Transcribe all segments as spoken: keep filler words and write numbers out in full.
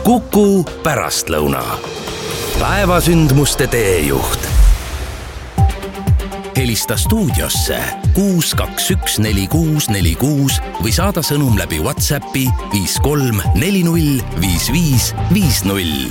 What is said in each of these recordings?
Kuku pärastlõuna. Päevasündmuste teejuht. Helista stuudiosse kuus kaks üks neli kuus neli kuus või saada sõnum läbi WhatsAppi viis kolm neli null viis viis viis null.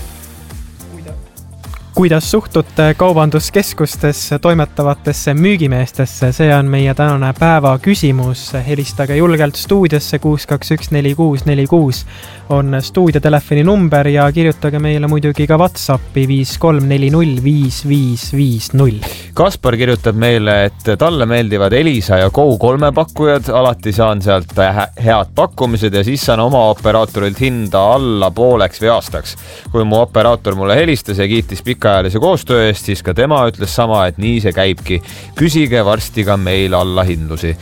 Kuidas suhtute kaubanduskeskustesse toimetavatesse müügimeestesse? See on meie tänane päeva küsimus. Helistage julgelt stuudiosse kuus kaks üks neli kuus neli kuus on stuudiotelefoni number ja kirjutage meile muidugi ka WhatsAppi viis kolm neli null viis viis viis null. Kaspar kirjutab meile, et talle meeldivad Elisa ja Go kolme pakkujad, alati saan sealt head pakkumised ja siis saan oma operaatorilt hinda alla pooleks või aastaks. Kui mu operaator mulle helistas ja kiitis pikaajalise koostöö eest, siis ka tema ütles sama, et nii see käibki. Küsige varsti ka meil alla hindlusi.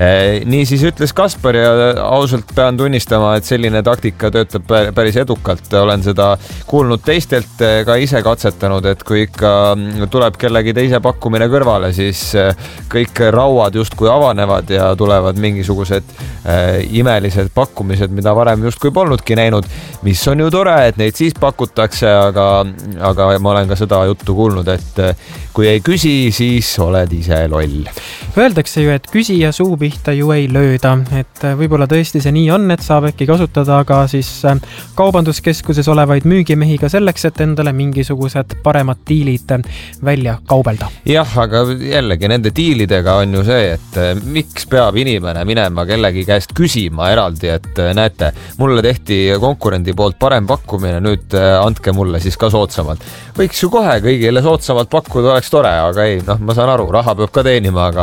Nii siis ütles Kaspar ja ausalt pean tunnistama, et selline taktika töötab päris edukalt. Olen seda kuulnud teistelt, ka ise katsetanud, et kui ikka tuleb kellegi teise pakkumine kõrvale, siis kõik rauad justkui avanevad ja tulevad mingisugused imelised pakkumised, mida varem justkui polnudki näinud, mis on ju tore, et neid siis pakutakse, aga, aga ma olen ka seda juttu kuulnud, et kui ei küsi, siis oled ise loll. Öeldakse ju, et küsija suu pihta ju ei lööda, et võib-olla tõesti see nii on, et saab äkki kasutada ka siis kaubanduskeskuses olevaid müügimehi ka selleks, et endale mingisugused paremad diilid välja kaubelda. Jah, aga jällegi nende diilidega on ju see, et miks peab inimene minema kellegi käest küsima eraldi, et näete, mulle tehti konkurendi poolt parem pakkumine, nüüd andke mulle siis ka soodsamalt. Võiks ju kohe kõigile soodsamalt pakkuda, oleks tore, aga ei, noh, ma saan aru, raha peab ka teenima, aga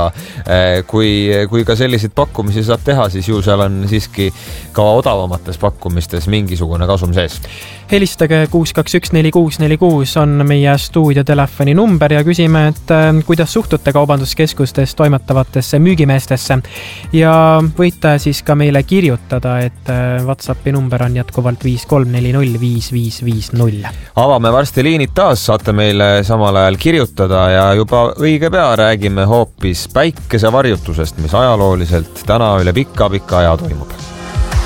kui, kui ka selliseid pakkumisi saab teha, siis ju seal on siiski ka odavamates pakkumistes mingisugune kasum sees. Helistage kuus kaks üks neli kuus neli kuus on meie stuudiotelefoni number ja küsime, et kuidas suhtute kaubanduskeskustes toimetavatesse müügimeestesse ja võite siis ka meile kirjutada, et WhatsAppi number on jätkuvalt viis kolm neli null viis viis viis null. Avame varsti liinid taas, saate meile samal ajal kirjutada ja juba õige pea räägime hoopis päikesevarjutusest, mis ajalooliselt täna üle pika-pika aja toimub.